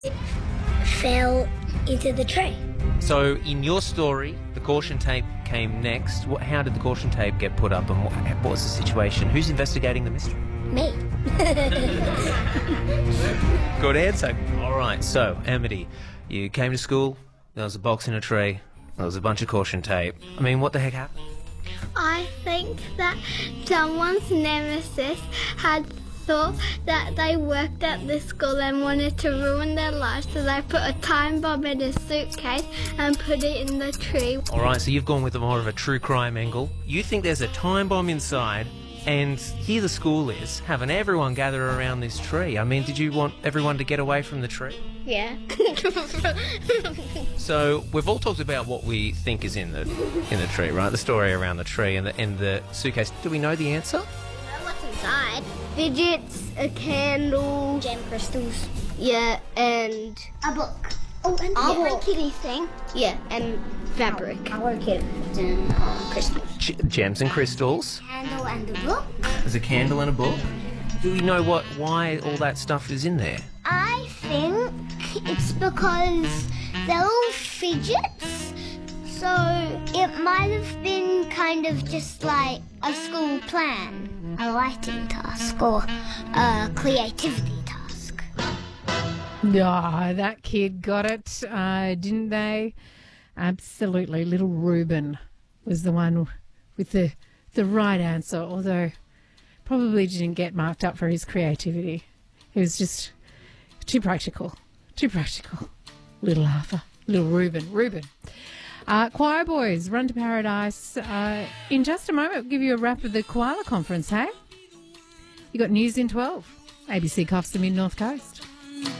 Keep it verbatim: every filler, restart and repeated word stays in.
It fell into the tree. So in your story, the caution tape came next. What, how did the caution tape get put up, and what, what was the situation? Who's investigating the mystery? Me. Good answer. All right, so, Amity, you came to school, there was a box in a tree, there was a bunch of caution tape. I mean, what the heck happened? I think that someone's nemesis had thought that they worked at this school and wanted to ruin their lives, so they put a time bomb in a suitcase and put it in the tree. All right, so you've gone with a more of a true crime angle. You think there's a time bomb inside, and here the school is, having everyone gather around this tree. I mean, did you want everyone to get away from the tree? Yeah. So we've all talked about what we think is in the in the tree, right? The story around the tree and the, and the suitcase. Do we know the answer? Know what's inside? Fidgets, a candle, Gem crystals. yeah, and A book. Oh, and a a little book. kitty thing. Yeah, and fabric. Our kid and uh, crystals. G- gems and crystals. Candle and a book. There's a candle and a book. Do we know what why all that stuff is in there? I think it's because they're all fidgets. So it might have been kind of just like a school plan, a writing task or a creativity task. Ah, that kid got it, uh, didn't they? Absolutely. Little Reuben was the one with the the right answer, although probably didn't get marked up for his creativity. He was just too practical. Too practical. Little Arthur. Little Reuben. Reuben. Uh, choir boys, Run to Paradise. Uh, in just a moment, we'll give you a wrap of the Koala Conference, hey? You got news in twelve. A B C Coffs to Mid North Coast.